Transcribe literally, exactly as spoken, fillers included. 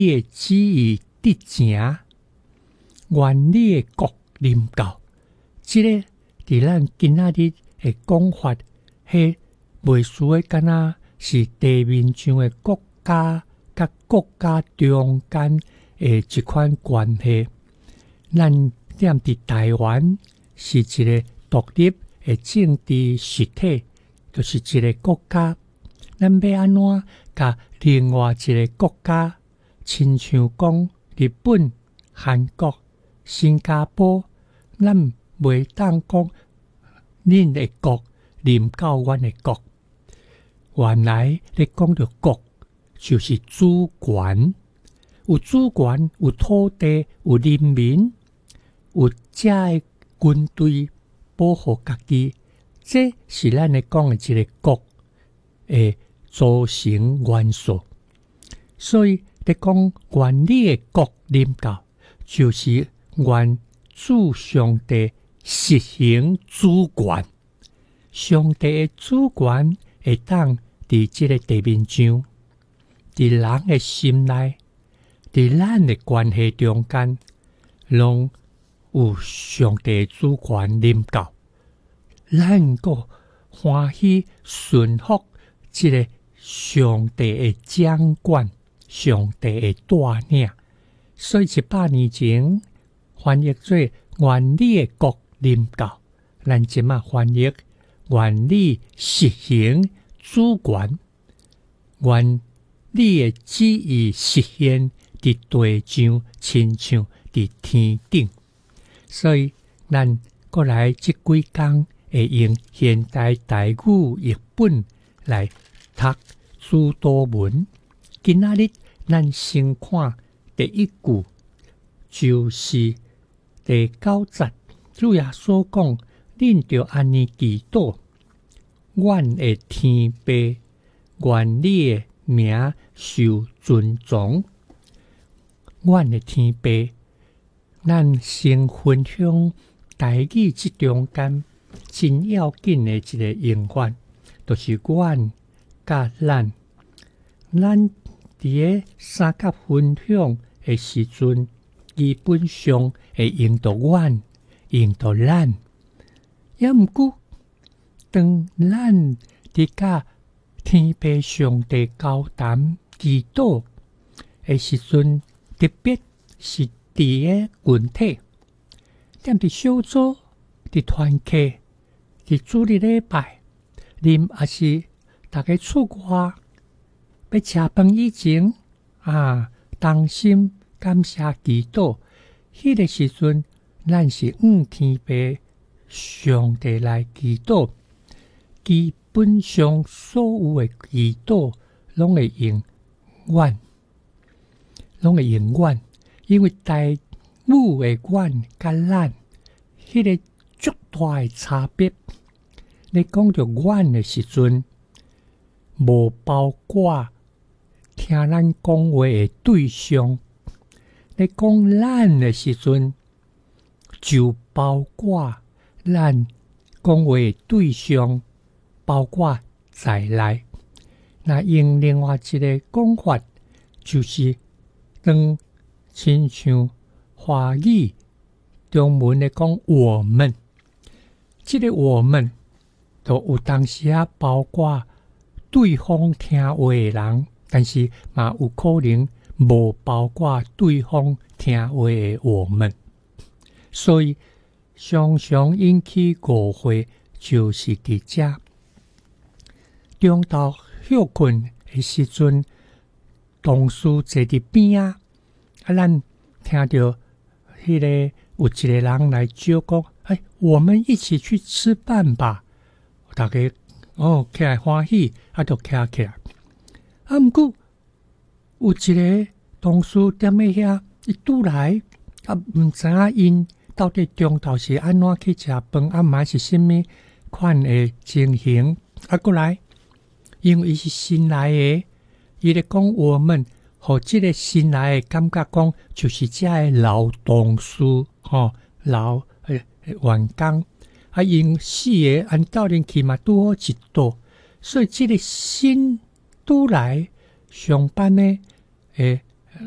业基于直情，原理的国临到，即、這個伫咱今仔日的講法，係袂輸的，敢若是地面上的國家甲國家中間的一款關係。咱踮佇台灣是一個獨立的政治實體，就是一個國家。咱要安怎甲另外一個國家，親像講日本、韓國、新加坡，咱袂當講恁的國臨到阮的國。原來咧講到國，就是主權，有主權，有土地，有人民，有遮的軍隊保護家己，這是咱咧講的一個國的組成元素。所以咧講原理的國臨到，就是原主上帝實行主權，上帝的主權會當佇即個地面上，佇人的心內，佇咱的關係中間，攏有上帝的主權臨到，咱個歡喜順服即個上帝的掌管，上帝的帶領。所以一百年前翻譯做原理的國臨到，咱即馬翻譯原理實行主權，原理的旨意實現佇地上，親像佇天頂。所以咱過來即幾工會用現代台語譯本來讀主禱文。今仔日咱先看第一句，就是第九節，主耶穌講：恁著安尼祈禱，阮的天父，願你的名受尊崇。阮的天父，咱先分享台語即中間真要緊的一個用法，就是阮甲咱。咱佇個三角分享的時陣，基本上會用到阮，用到咱。也毋過，當咱佇甲天父上帝交談祈禱的時陣，特別是佇個群體，踮佇小組、佇團契、佇主日禮拜，啉也是大家出外要食飯以前啊，同心感謝祈禱，迄個時陣，咱是向天父上帝來祈禱。基本上所有的祈禱攏會用阮，攏會用阮，因為台語的阮甲咱迄個足大的差別。你講到阮的時陣，無包括聽咱講話的對象。你講咱的時陣，就包括咱講話的對象，包括在內。那用另外一個講法，就是當親像華語中文來講，我們，這個我們都有當時啊，包括對方聽話的人，但是嘛有可能無包括對方聽話的我們，所以常常引起誤會，就是佇遮中晝休困的時陣，同事坐佇邊啊，啊，咱聽到迄個有一個人來招講，哎，我們一起去吃飯吧。大家哦起來歡喜，啊，就起來起來。啊，毋過有一個同事踮咧遐，伊拄來啊，毋知影因到底中晝是安怎去食飯，啊，嘛是甚物款的情形，啊，過來。因為伊是新來的，伊咧講我們，互即個新來的感覺講，就是遮個老同事，吼、哦、老誒員工，啊，因四個按鬥陣去嘛拄好一桌，所以即個新拄來上班的誒